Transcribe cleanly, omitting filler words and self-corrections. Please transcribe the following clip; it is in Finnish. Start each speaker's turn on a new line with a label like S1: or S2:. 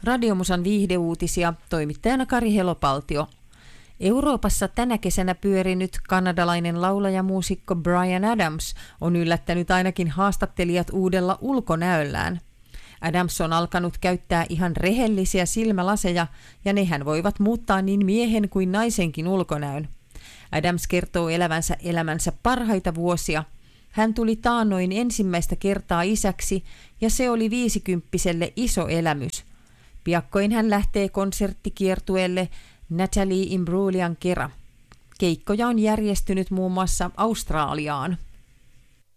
S1: Radiomusan viihdeuutisia, toimittajana Kari Helopaltio. Euroopassa tänä kesänä pyörinyt kanadalainen laulajamuusikko Bryan Adams on yllättänyt ainakin haastattelijat uudella ulkonäöllään. Adams on alkanut käyttää ihan rehellisiä silmälaseja ja nehän voivat muuttaa niin miehen kuin naisenkin ulkonäön. Adams kertoo elävänsä elämänsä parhaita vuosia. Hän tuli taannoin ensimmäistä kertaa isäksi ja se oli 50-vuotiaalle iso elämys. Piakkoin hän lähtee konserttikiertueelle Natalie Imbruglian kera. Keikkoja on järjestynyt muun muassa Australiaan.